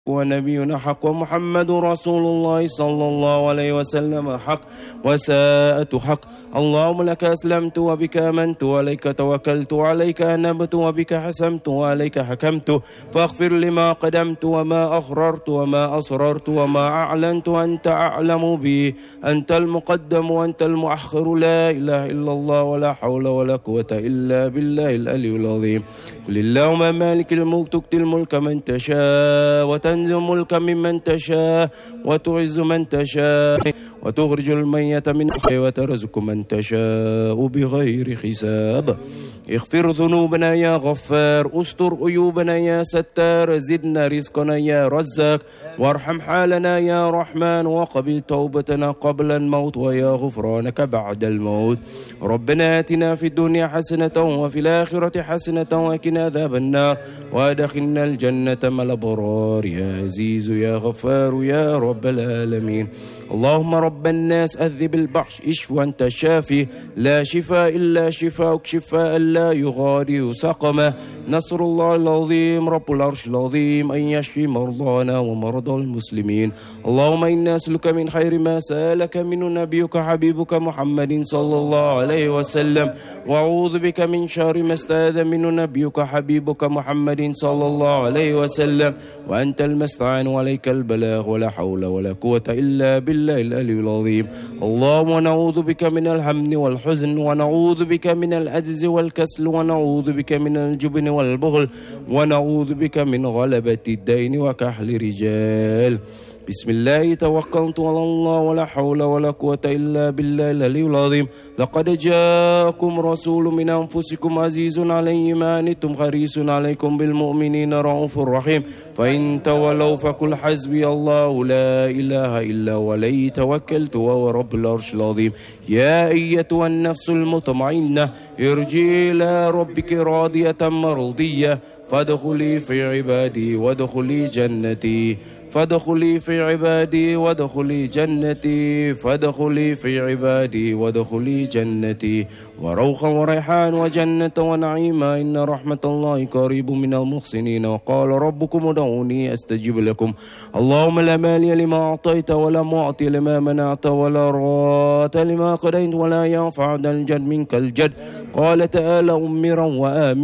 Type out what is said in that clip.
ونبينا حق ومحمد رسول الله صلى الله عليه وسلم حق وساءة حق. اللهم لك أسلمت وبك آمنت وعليك توكلت وعليك أنبت وبك حسمت وعليك حكمت، فاغفر لما قدمت وما أخررت وما أسررت وما أعلنت وأنت أعلم به، أنت المقدم وأنت المؤخر، لا إله إلا الله ولا حول ولا قوة إلا بالله العلي العظيم. قل اللهم مالك الملك تؤتي الملك من تشاء وتنزع الملك ممن تشاء وتعز من تشاء وتخرج الميت من الحي وترزق من تشاء بغير حساب. اغفر ذنوبنا يا غفار، استر عيوبنا يا ستار، زدنا رزقنا يا رزاق، وارحم حالنا يا رحمن، وقبل توبتنا قبل الموت ويا غفرانك بعد الموت. ربنا آتنا في الدنيا حسنة وفي الآخرة حسنة وقنا عذاب النار، وادخلنا الجنة مع الأبرار يا عزيز يا غفار يا رب العالمين. اللهم رب الناس أذهب البحش، اشف وأنت الشافي، لا شفاء إلا شفاءك، شفاء لا يغادر سقما. نصر الله العظيم رب العرش العظيم أن يشفي مرضانا ومرضى المسلمين. اللهم إنا نسألك من خير ما سألك منه نبيك حبيبك محمد صلى الله عليه وسلم، وأعوذ بك من شر ما استعاذ منه نبيك حبيبك محمد صلى الله عليه وسلم، وأنت المستعان وعليك البلاغ، ولا حول ولا قوة إلا بالله العلي العظيم. اللهم نعوذ بك من الهم والحزن، ونعوذ بك من العجز والكسل، ونعوذ بك من الجبن والبخل، ونعوذ بك من غلبة الدين وكحل الرجال. بسم الله توكلت على الله ولا حول ولا قوة إلا بالله العلي العظيم. لقد جاءكم رسول من أنفسكم عزيز عليه ما عنتم حريص عليكم بالمؤمنين رؤوف رحيم، فإن تولوا فقل حسبي الله لا إله إلا هو عليه توكلت وهو رب العرش العظيم. يا أيتها النفس المطمئنة ارجعي إلى ربك راضية مرضية، فادخلي في عبادي وادخلي جنتي، فادخلي في عبادي وادخلي جنتي، فادخلي في عبادي وادخلي جنتي. وروحا وريحان وجنة ونعيما، إن رحمة الله قريب من المحسنين. وقال ربكم ادعوني أستجب لكم. اللهم لا مانع لما أعطيت ولا معطي لما منعت ولا راد لما قضيت ولا ينفع ذا الجد منك الجد. قال تعالى أمرا وآمرا